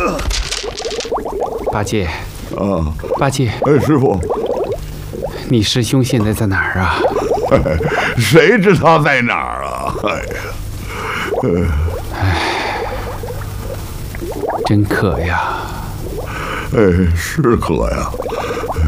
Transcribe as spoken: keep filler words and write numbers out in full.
八戒， 啊， 八戒， 哎，师傅， 你师兄现在在哪儿啊？ 哎，谁知他在哪儿啊？哎呀， 哎，真渴呀！ 哎，是渴呀。